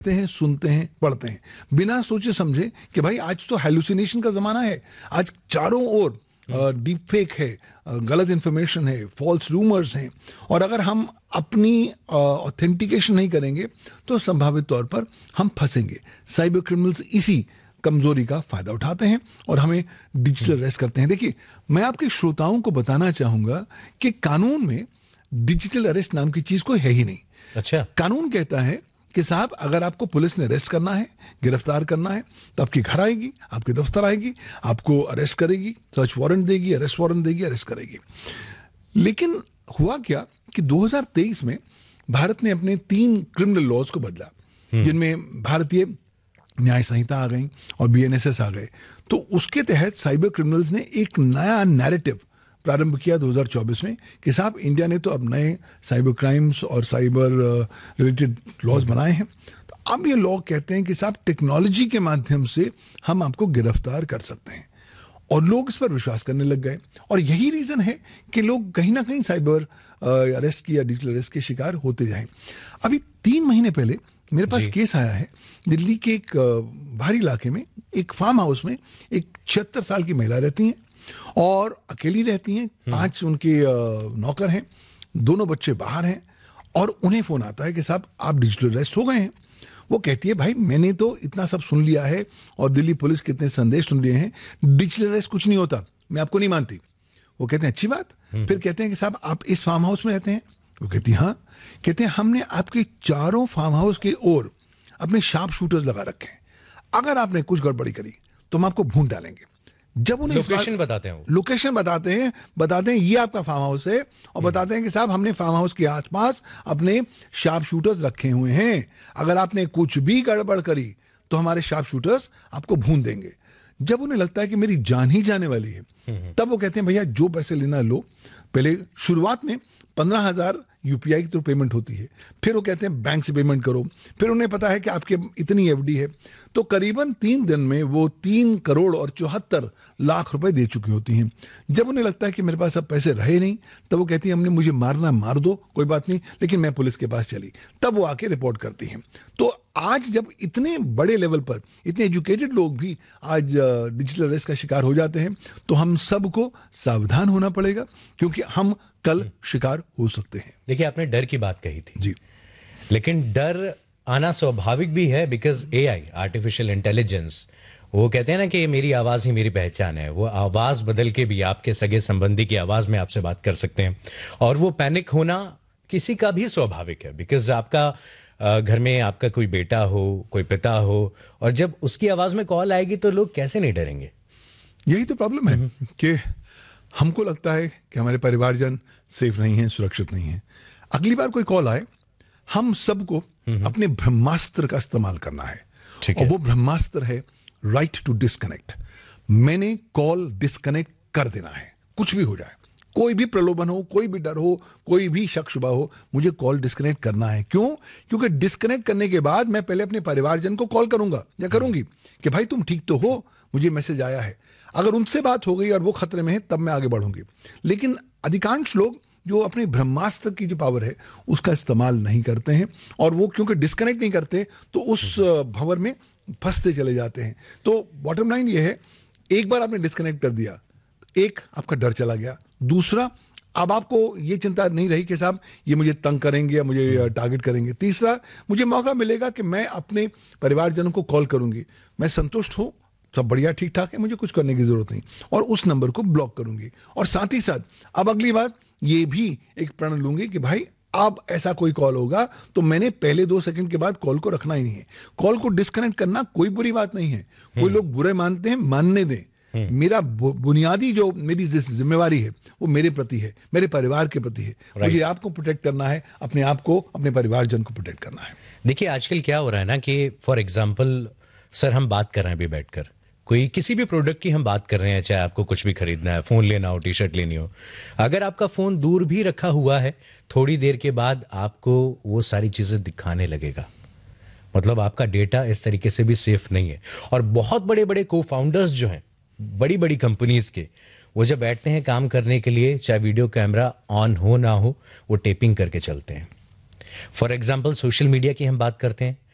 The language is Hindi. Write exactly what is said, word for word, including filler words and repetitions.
हैं, सुनते हैं, पढ़ते हैं, बिना सोचे समझे कि भाई आज तो हेलुसिनेशन का जमाना है, आज चारों ओर डीप फेक है, गलत इंफॉर्मेशन है, फॉल्स रूमर्स हैं, और अगर हम अपनी ऑथेंटिकेशन नहीं करेंगे तो संभावित तौर पर हम फंसेंगे। साइबर क्रिमिनल्स इसी कमजोरी का फायदा उठाते हैं और हमें डिजिटल अरेस्ट करते हैं। देखिए, मैं आपके श्रोताओं को बताना चाहूंगा कि कानून में डिजिटल अरेस्ट नाम की चीज कोई है ही नहीं। अच्छा। कानून कहता है कि साहब, अगर आपको पुलिस ने अरेस्ट करना है, गिरफ्तार करना है, तो आपके घर आएगी, आपके दफ्तर आएगी, आपको अरेस्ट करेगी, सर्च वारंट देगी, अरेस्ट वारंट देगी, अरेस्ट करेगी। लेकिन हुआ क्या कि दो हज़ार तेईस में भारत ने अपने तीन क्रिमिनल लॉज को बदला, जिनमें भारतीय न्याय संहिता आ गई और बीएनएसएस आ गए। तो उसके तहत साइबर क्रिमिनल्स ने एक नया नैरेटिव प्रारंभ किया दो हज़ार चौबीस में कि साहब, इंडिया ने तो अब नए साइबर क्राइम्स और साइबर रिलेटेड लॉज बनाए हैं। तो अब ये लॉ कहते हैं कि साहब, टेक्नोलॉजी के माध्यम से हम आपको गिरफ्तार कर सकते हैं, और लोग इस पर विश्वास करने लग गए। और यही रीजन है कि लोग कहीं ना कहीं साइबर अरेस्ट की या डिजिटल अरेस्ट के शिकार होते जाएं। अभी तीन महीने पहले मेरे पास केस आया है, दिल्ली के एक बाहरी इलाके में एक फार्म हाउस में एक छिहत्तर साल की महिला रहती हैं और अकेली रहती हैं, पांच उनके नौकर हैं, दोनों बच्चे बाहर हैं, और उन्हें फोन आता है कि साहब, आप डिजिटल अरेस्ट हो गए हैं। वो कहती है, भाई मैंने तो इतना सब सुन लिया है और दिल्ली पुलिस के इतने संदेश सुन लिए हैं, डिजिटल अरेस्ट कुछ नहीं होता, मैं आपको नहीं मानती। वो कहते हैं अच्छी बात। फिर कहते हैं कि साहब, आप इस फार्म हाउस में रहते हैं? वो कहती हाँ। कहते हैं हमने आपके चारों फार्म हाउस के ओर अपने शार्प शूटर्स लगा रखे हैं, अगर आपने कुछ गड़बड़ी करी तो हम आपको भून डालेंगे। जब उन्हें लोकेशन बताते हैं, लोकेशन बताते हैं बताते हैं ये आपका फार्म हाउस है, और बताते हैं कि साहब, हमने फार्म हाउस के आसपास अपने शार्प शूटर्स रखे हुए हैं, अगर आपने कुछ भी गड़बड़ करी तो हमारे शार्प शूटर्स आपको भून देंगे। जब उन्हें लगता है कि मेरी जान ही जाने वाली है, तब वो कहते हैं भैया जो पैसे लेना लो। पहले शुरुआत में पंद्रह हजार यूपीआई की तो पेमेंट होती है, फिर वो कहते हैं बैंक से पेमेंट करो, फिर उन्हें पता है कि आपके इतनी एफडी है, तो करीबन तीन दिन में वो तीन करोड़ और चौहत्तर लाख रुपए दे चुकी होती हैं। जब उन्हें लगता है कि मेरे पास अब पैसे रहे नहीं, तब वो कहती है हमने मुझे मारना मार दो, कोई बात नहीं, लेकिन मैं पुलिस के पास चली। तब वो आके रिपोर्ट करती हैं। तो आज जब इतने बड़े लेवल पर इतने एजुकेटेड लोग भी आज डिजिटल अरेस्ट का शिकार हो जाते हैं, तो हम सबको सावधान होना पड़ेगा, क्योंकि हम कल शिकार हो सकते हैं। देखिए, आपने डर की बात कही थी जी, लेकिन डर आना स्वाभाविक भी है, बिकॉज एआई, आर्टिफिशियल इंटेलिजेंस, वो कहते हैं ना कि मेरी आवाज ही मेरी पहचान है। वो आवाज बदल के भी आपके सगे संबंधी की आवाज में आपसे बात कर सकते हैं, और वो पैनिक होना किसी का भी स्वाभाविक है, बिकॉज आपका घर में आपका कोई बेटा हो, कोई पिता हो, और जब उसकी आवाज में कॉल आएगी तो लोग कैसे नहीं डरेंगे? यही तो प्रॉब्लम है कि हमको लगता है कि हमारे परिवारजन सेफ नहीं है, सुरक्षित नहीं है। अगली बार कोई कॉल आए, हम सबको अपने ब्रह्मास्त्र का इस्तेमाल करना है, और वो ब्रह्मास्त्र है राइट टू डिस्कनेक्ट। मैंने कॉल डिस्कनेक्ट कर देना है, कुछ भी हो जाए, कोई भी प्रलोभन हो, कोई भी डर हो, कोई भी शक शुबा हो, मुझे कॉल डिस्कनेक्ट करना है। क्यों? क्योंकि डिस्कनेक्ट करने के बाद मैं पहले अपने परिवारजन को कॉल करूंगा या करूंगी कि भाई तुम ठीक तो हो, मुझे मैसेज आया है। अगर उनसे बात हो गई और वो खतरे में है, तब मैं आगे बढ़ूंगी। लेकिन अधिकांश लोग जो अपने ब्रह्मास्त्र की जो पावर है उसका इस्तेमाल नहीं करते हैं, और वो क्योंकि डिस्कनेक्ट नहीं करते तो उस भंवर में फंसते चले जाते हैं। तो बॉटम लाइन ये है, एक बार आपने डिस्कनेक्ट कर दिया, एक आपका डर चला गया, दूसरा अब आपको ये चिंता नहीं रही कि साहब ये मुझे तंग करेंगे या मुझे टारगेट करेंगे, तीसरा मुझे मौका मिलेगा कि मैं अपने परिवारजनों को कॉल करूंगी, मैं संतुष्ट हूं, सब बढ़िया ठीक ठाक है, मुझे कुछ करने की जरूरत नहीं, और उस नंबर को ब्लॉक करूंगी। और साथ ही साथ अब अगली बार ये भी एक प्रण लूंगी कि भाई अब ऐसा कोई कॉल होगा तो मैंने पहले दो सेकंड के बाद कॉल को रखना ही नहीं है। कॉल को डिस्कनेक्ट करना कोई बुरी बात नहीं है, कोई लोग बुरे मानते हैं, मानने दें। मेरा बुनियादी जो मेरी जिम्मेवारी है वो मेरे प्रति है, मेरे परिवार के प्रति है। मुझे आपको प्रोटेक्ट करना है, अपने आप को, अपने परिवारजन को प्रोटेक्ट करना है। देखिए, आजकल क्या हो रहा है ना कि फॉर एग्जाम्पल सर, हम बात कर रहे हैं अभी बैठकर, कोई किसी भी प्रोडक्ट की हम बात कर रहे हैं, चाहे आपको कुछ भी खरीदना है, फोन लेना हो, टी शर्ट लेनी हो, अगर आपका फोन दूर भी रखा हुआ है, थोड़ी देर के बाद आपको वो सारी चीजें दिखाने लगेगा। मतलब आपका डेटा इस तरीके से भी सेफ नहीं है। और बहुत बड़े बड़े को फाउंडर्स जो हैं बड़ी बड़ी कंपनीज के, वो जब बैठते हैं काम करने के लिए, चाहे वीडियो कैमरा ऑन हो ना हो, वो टेपिंग करके चलते हैं। फॉर एग्जाम्पल सोशल मीडिया की हम बात करते हैं,